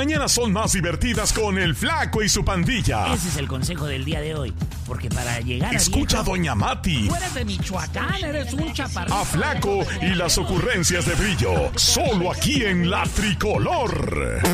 mañanas son más divertidas con el Flaco y su pandilla. Ese es el consejo del día de hoy. Porque para llegar a Escucha viejo, a Doña Mati. Tú eres de Michoacán, eres un chaparrito. A Flaco y las ocurrencias de Brillo. Solo aquí en La Tricolor.